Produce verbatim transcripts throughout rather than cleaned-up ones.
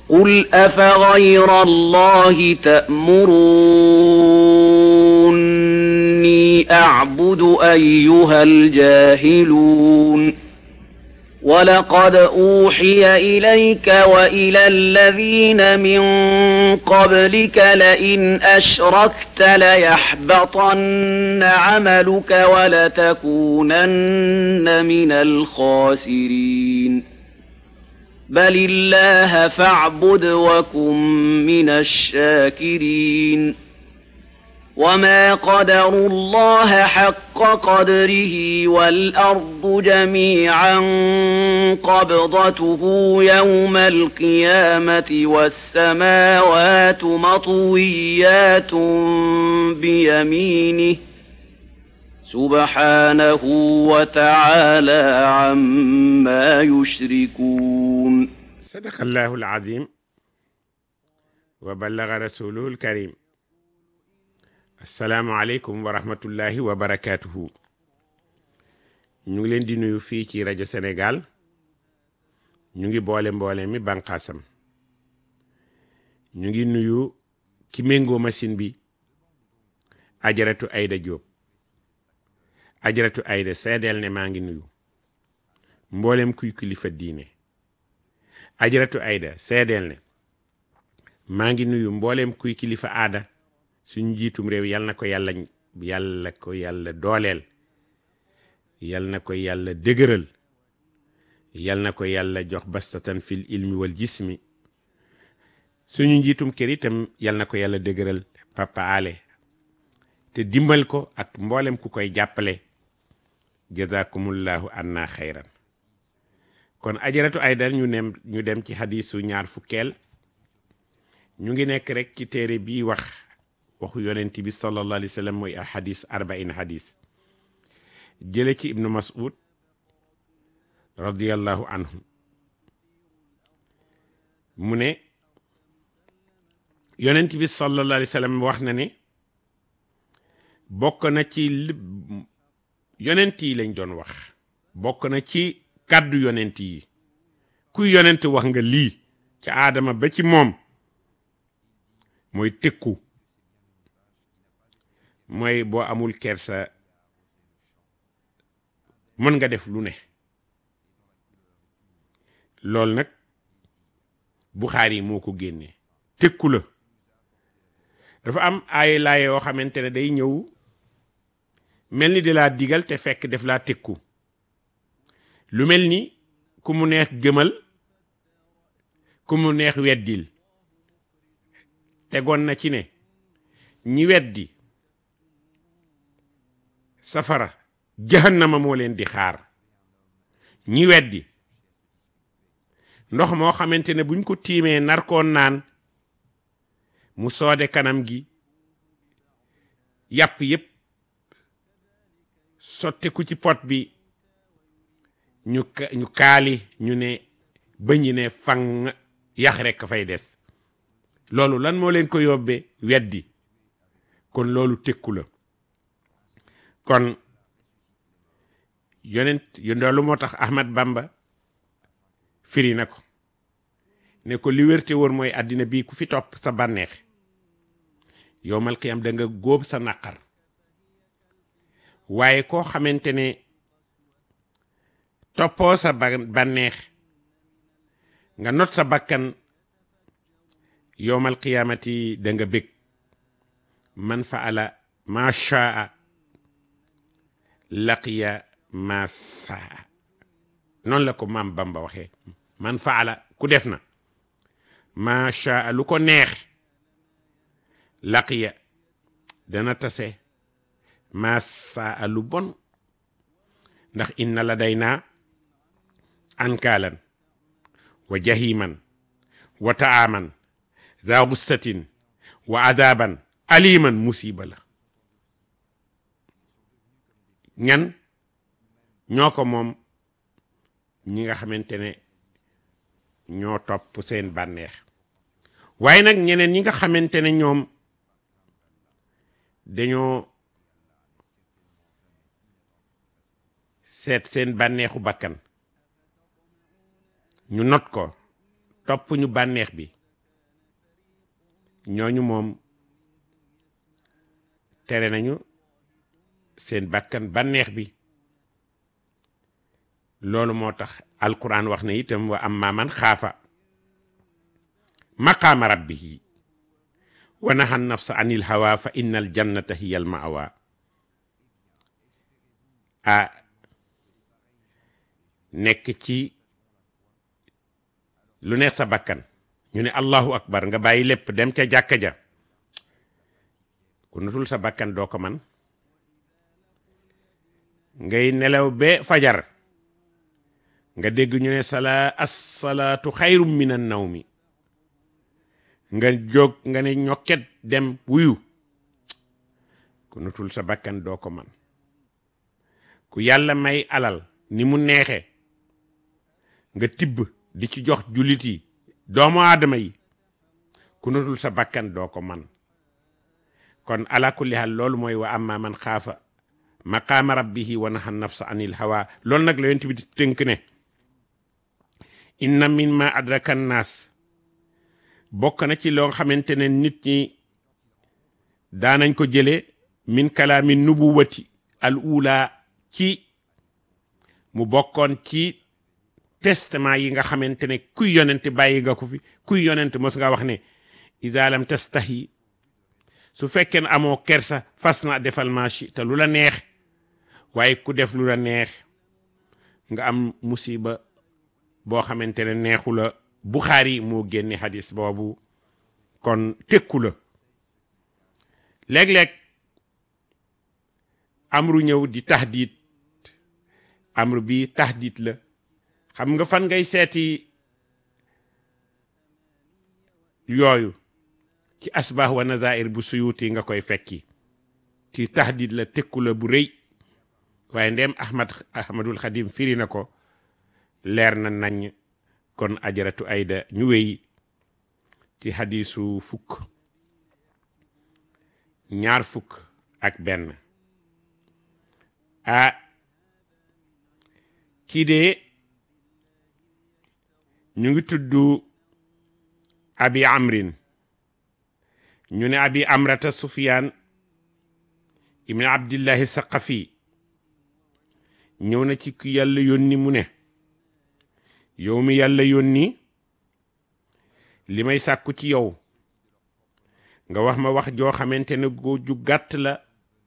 قل أفغير الله تأمروني أعبد أيها الجاهلون ولقد أوحي إليك وإلى الذين من قبلك لئن أشركت ليحبطن عملك ولتكونن من الخاسرين بل الله فاعبد وكن من الشاكرين وما قدروا الله حق قدره والأرض جميعا قبضته يوم القيامة والسماوات مطويات بيمينه سبحانه وتعالى عما يشركون صدق الله العظيم وبلغ رسوله الكريم. assalaamu aleykum wa rahmatullahi wa barakaatuhu. ñu ngi leen di nuyu fii ci rajo Sénégal, ñu ngi boole mboole mi bànqaasam, ñu ngi nuyu ki méngoo machine bi ajaratu Ayda Jóob. ajaratu Ayda seedeel ne maa ngi nuyu mboolem kuy kilifa diine. ajaratu Ayda seedeel ne maa ngi nuyu mboolem kuy kilifa aada. suñu jiitum réew yal na ko yàlla yàlla ko yàlla dooleel, yal na ko yàlla dëgëral, yal na ko yàlla jox bastatan fil ilmi wal jismi. suñu njiitum kër itam yal na ko yàlla dëgëral Papa Ale te dimbal ko ak mboolem ku koy jàppale. jazakumullahu anna xayran. kon ajaratu Ayda ñu nem ñu dem ci hadisu ñaar fukkeel. ñu ngi nekk rek ci téere bi wax waxu yonent bi sallallahu alayhi wa sallam mooy hadis arbain hadis jële ci ibnu mas'ud radiyallahu anhu mu ne yonent bi sallallahu alayhi wa sallam wax na ne bokk na ci yonent yi lañ doon wax bokk na ci kàddu yonent yi kuy yonent wax nga lii ci aadama ba ci moom mooy tëkku. mooy boo amul kersa mën nga def lu ne. loolu nag Buxaari moo ko génnee tëkku la. dafa am ay laay yoo xamante ne day ñëw mel ni di laa digal te fekk def laa tëkku. lu mel ni ku mu neex gëmal ku mu neex weddil. tegoon na ci ne ñi weddi safara jahannama moo leen di xaar. ñi weddi ndox moo xamante ne buñ ko tiimee narkoon naan mu soode kanam gi yàpp yépp sotteku ci pot bi ñu ñu kaali ñu ne bëñ ne fang yax rekk fay des. loolu lan moo leen ko yóbbee weddi. kon loolu tekku la. kon yonent yu loolu moo tax Ahmad Bamba firi na ko ne ko li wérte woon mooy àddina bii ku fi topp sa bànneex yowmal qiyam da nga góob sa naqar. waaye koo xamante ne toppoo sa bànneex nga not sa bakkan yowmal qiyamati da nga bég. man faala ma shaa laqiya ma saa. noonu la ko maam Bamba waxee man faala ku def na ma shaa lu ko neex laqiya dana tase ma saa lu bon. ndax inna ladayna ankaalan wa jahiman wa taaman za gussatin wa adaban aliman musiba la. ñan ñoo ko moom ñi nga xamante ne ñoo topp seen bànneex. waaye nag ñeneen ñi nga xamante ne ñoom dañoo seet seen bànneexu bakkan ñu not ko topp ñu bànneex bi ñooñu moom tere nañu seen bakkan bànneex bi. loolu moo tax alquran wax na itam wa amma man xaafa maqaama rabbihi wa naha nafsa anil hawa fa inna al jannata hiya al ma'wa. a nekk ci lu neex sa bakkan ñu ne allahu akbar nga bàyyi lépp dem ca jàkka ja ku nutul sa bakkan doo ko man. ngay nelaw be fajar nga dégg ñu ne sala as-salaatu xayrum min an-nawmi nga jóg nga ne ñokket dem wuyu ku nutul sa bakkan doo ko man. ku yàlla may alal ni mu neexe nga tibb di ci jox jullit yi doomu aadama yi ku nutul sa bakkan doo ko man. kon ala kulli hal loolu mooy wa amma man xaafa maqaama rabbihi wa naha nafsa anil hawa. loolu nag la yonent bi di tënk ne inna min ma adraka naas bokk na ci loo xamante ne nit ñi daanañ ko jële min kalaami nubuwati al ula ci mu bokkoon ci testament yi nga xamante ne kuy yonent bàyyi nga ko fi. kuy yonent mos nga wax ne iza lam tastahi su fekkee ne amoo kersa fas na defal ma shi te lu la neex. waaye ku def lu la neex nga am musiba boo xamante ne neexu la. Buxaari moo génne hadis boobu kon tekku la. léeg-léeg amru ñëw di tahdid amru bi tahdid la. xam nga fan ngay seeti yooyu ci asbah wa nazair bu suyuti nga koy fekki ci tahdid la tekku la bu rëy. waaye ndem ahmad ahmadul xadim firi na ko leer na nañ. kon ajaratu ayda ñu wéy ci hadisu fukk ñaar fukk ak benn. ah kii de ñu ngi tudd abi amrin ñu ne abi amrata sufyan ibn abdillahi saqafi ñëw na ci ki yàlla yónni mu ne yow mi yàlla yónni li may sàkku ci yow nga wax ma wax joo xamante ne goo ju gàtt la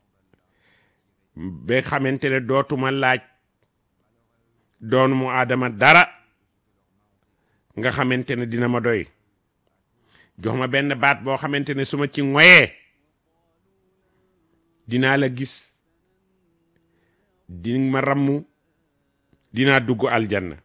ba xamante ne dootuma laaj doonu mu aadama dara nga xamante ne dina ma doy. jox ma benn baat boo xamante ne su ma ci ngoyee dinaa la gis di ma rammu dinaa dugg aljanna.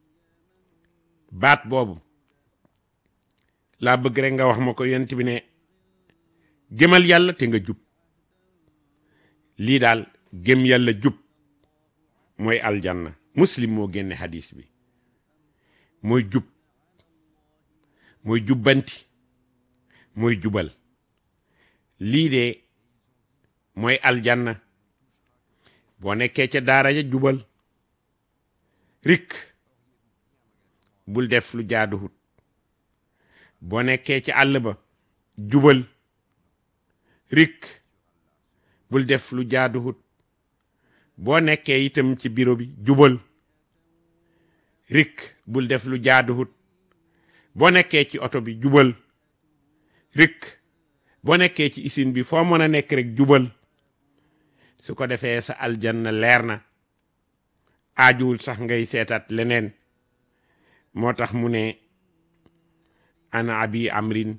baat boobu laa bëgg rek nga wax ma ko. yonent bi ne gëmal yàlla te nga jub. lii daal gëm yàlla jub mooy aljanna. muslim moo génne hadis bi. mooy jub mooy jubbanti mooy jubal. lii de mooy aljanna. boo nekkee ca daara ja jubal rik bul def lu jaaduwut. boo nekkee ci àll ba jubal rik bul def lu jaaduwut. boo nekkee itam ci bureau bi jubal rik bul def lu jaaduwut. boo nekkee ci oto bi jubal rik boo nekkee ci usine bi foo mën a nekk rek jubal. su ko defee sa aljanna leer na aajuwul sax ngay seetaat leneen. moo tax mu ne ana abi amrin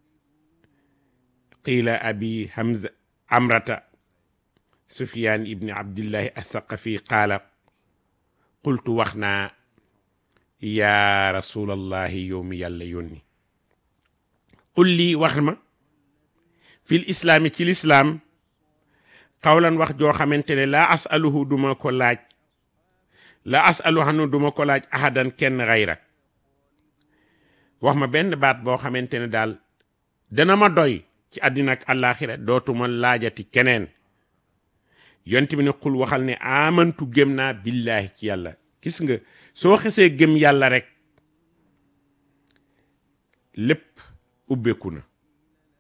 qiila abi hamza amrata sufyan ibni abdillahi athaqafi qaala qultu wax naa yaa rasulallahi yow mi yàlla yónni qul lii wax ma fil islaami ci lislaam xawlan wax joo xamante ne laa asaluhu duma ko laaj la asalu hanu duma ko laaj ahadan kenn xayrak. wax ma benn baat boo xamante ne daal dana ma doy ci àddina ak àllaaxira dootuma laajati keneen. yonent bi ne xul waxal ne amantu gëm naa billaahi ci yàlla. gis nga soo xesee gëm yàlla rek lépp ubbeeku na.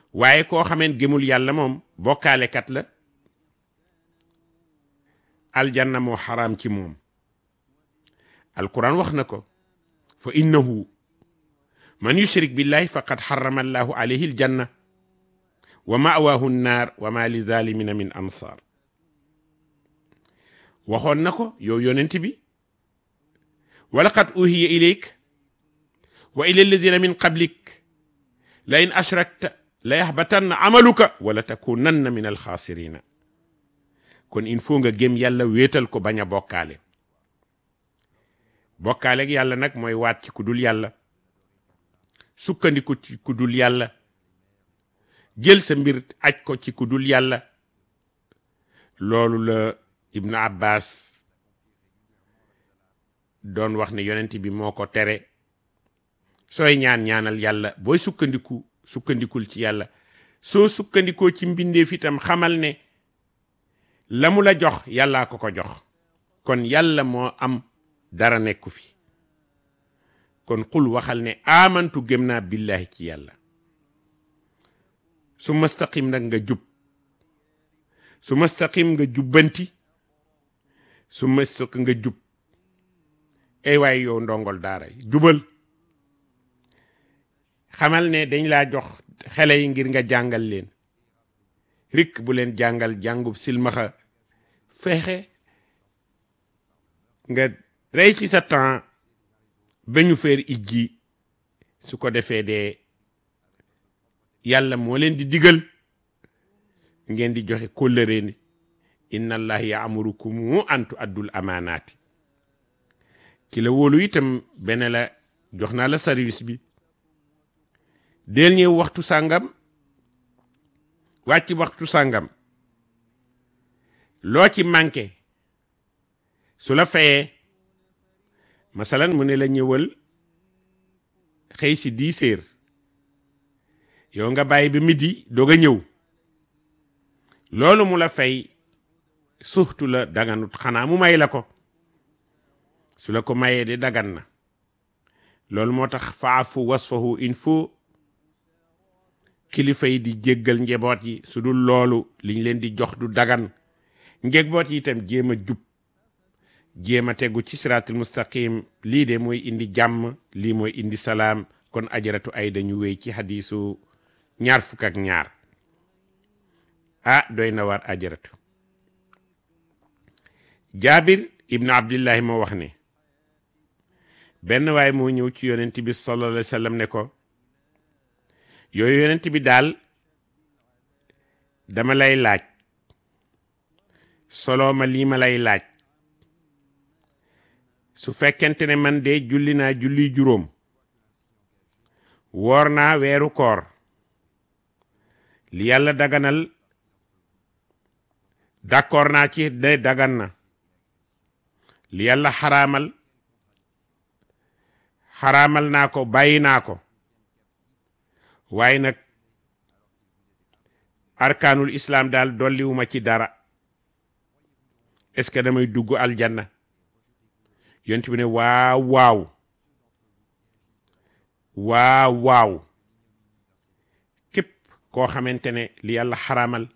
waaye koo xameen gëmul yàlla moom bokkaalekat la aljanna moo xaraam ci moom. alquran wax na ko fa innahu man yushrik billahi faqad xarama allahu alayhi aljanna wa ma'waahu nnaar wa ma li zalimina min ansaar. waxoon na ko yow yonent bi wa laqad uhiya ilayk wa ila alladina min qablik la in ashrakta la yaxbatanna amaluka wala takunanna min alxaasirina. kon il faut nga gëm yàlla wéetal ko bañ a bokkaale. bokkaale ak yàlla nag mooy waat ci ku dul yàlla, sukkandiku ci ku dul yàlla, jël sa mbir aj ko ci ku dul yàlla. loolu la Ibn Abbas doon wax ne yonent bi moo ko tere. sooy ñaan ñaanal yàlla, booy sukkandiku sukkandikul ci yàlla. soo sukkandikoo ci mbindeef itam xamal ne la mu la jox yàllaa ko ko jox. kon yàlla moo am, dara nekku fi. kon xul waxal ne amantu gëm naa billahi ci yàlla. su mastaqim nag nga jub, su mastaqim nga jubbanti, su mastaq nga jub. ay waay yow ndongol daara jubal. xamal ne dañ laa jox xale yi ngir nga jàngal leen, rik bu leen jàngal jàngub silmaxa. fexe nga rey ci sa temps ba ñu feer ijji, su ko defee de yàlla moo leen di digal ngeen di joxe kóllëre ni inna allaha ya'murukum an tu'addul amaanaati. ki la wóolu itam benn la jox naa la service bi, del ñëw waxtu sàngam, wàcc waxtu sàngam. loo ci manqué su la fayee, masalan mu ne la ñëwal xëy si dix heures, yow nga bàyyi ba midi doog a ñëw. loolu mu la fay suxtu la daganut, xanaa mu may la ko. su la ko mayee de dagan na. loolu moo tax faafu wasfahu il faut kilifa yi di jéggal njaboot yi. su dul loolu liñ leen di jox du dagan. njaboot yi itam jéem a jub, jéem a tegu ci siraatul mustaqim. lii de mooy indi jàmm, lii mooy indi salaam. kon ajaratu ay dañu wéy ci hadisu ñaar fukk ak ñaar. ah doy na war ajaratu. jaabir ibnu abdillahi moo wax ne benn waay moo ñëw ci yonent bi sallallahu alayhi wa sallam ne ko yooyu yonent bi daal dama lay laaj, solo ma lii ma lay laaj. su fekkente ne man de julli naa julli juróom, woor naa weeru koor, li yàlla daganal d'accord naa ci ne dagan na, li yàlla xaraamal xaraamal naa ko, bàyyi naa ko. waaye nag arkaanul islam daal dolliwuma ci dara. est-ce que damay dugg aljanna? yonent bi ne waaw waaw waaw waaw képp koo xamante ne li yàlla xaraamal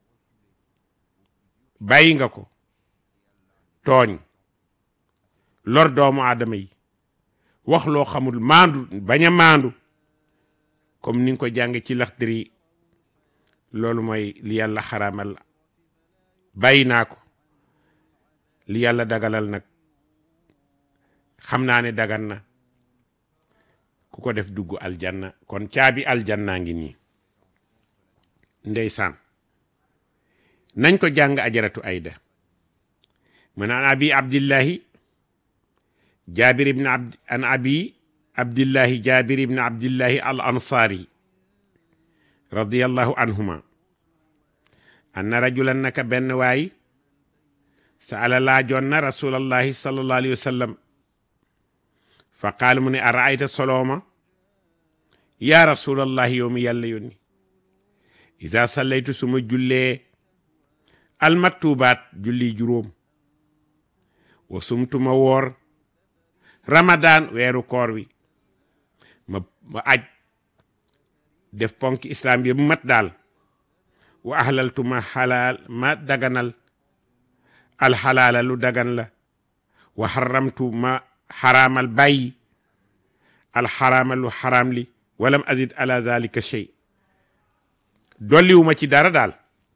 bàyyi nga ko, tooñ, lor doomu aadama yi, wax loo xamul, maandu bañ a maandu comme ni nga ko jànge ci Laxdari. loolu mooy li yàlla xaraamal bàyyi naa ko. li yàlla dagalal nag xam naa ne dagan na, ku ko def dugg aljanna. kon caabi aljanna ngi nii. ndeysaan nañ ko jàng ajaratu ayda. mu ne an abi abdillahi jaabir ibn abd an abi abdillahi jaabir ibn abdillahi al ansaari radiyallahu anhuma anna rajulan naka benn waay saala laajoon na rasulallahi sallallahu alayhi wa sallam fa qaal mu ne araayta solooma yaa rasulallahi yow mi yàlla yónni isa sallaytu suma jullee almaktubaat julli juróom wa sumtuma woor ramadaan weeru koor wi ma ma aj def ponk islam bi bu mat daal wa ahlaltu ma xalaal ma daganal alxalaala lu dagan la wa xaramtu ma xaraamal bàyyi alxaraama lu xaraam li walam azid ala zalika shay dolliwuma ci dara daal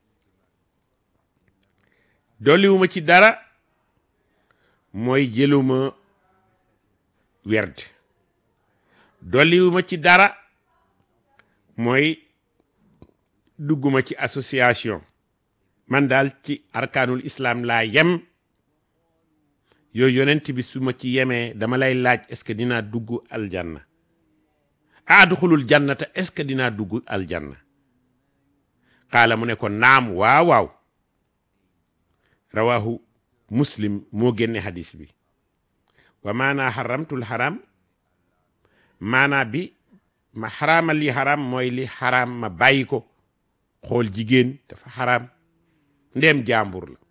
dolliwuma ci dara mooy jëluma werd dolliwuma ci dara mooy dugguma ci association man daal ci arkaanul islam laa yem yooyu yonent bi su ma ci yemee dama lay laaj est-ce que dinaa dugg aljanna adxulul jannata est-ce que dinaa dugg aljanna xaala mu ne ko naam waaw waaw rawahu muslim moo génne hadis bi wa maanaa xaramtul xaram maanaa bi ma xaraamal li xaram mooy li xaram ma bàyyi ko xool jigéen dafa xaram ndeem jàmbur la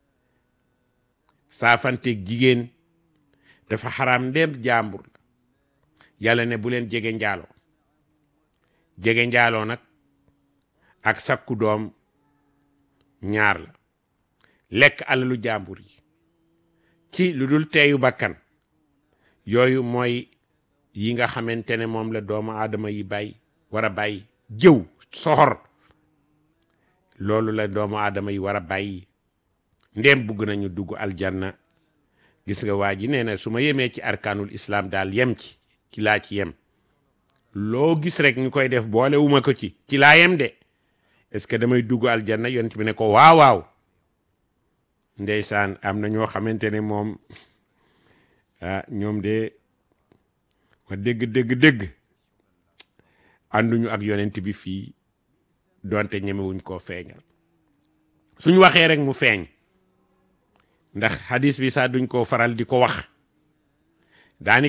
saafanteeg jigéen dafa xaram ndeem jàmbur la yàlla ne bu leen jege njaaloo jege njaaloo nag ak sakku doom ñaar la lekk alalu jàmbur yi ci lu dul teeyu bakkan yooyu mooy yi nga xamante ne moom la doomu aadama yi bàyyi war a bàyyi jëw soxor loolu la doomu aadama yi war a bàyyi ndéem bugg nañu dugg aljanna gis nga waa ji nee na su ma yemee ci arkaanul islam daal yem ci ci laa ci yem loo gis rek ñu koy def boole wuma ko ci ci laa yem de est-ce que damay dugg aljanna yonent bi ne ko waaw waaw ndeysaan am na ñoo xamante ne moom ah ñoom de ma dégg dégg dégg ànduñu ak yonent bi fii donte ñemewuñ koo feeñal suñ waxee rek mu feeñ ndax hadis bi sax duñ ko faral di ko wax daani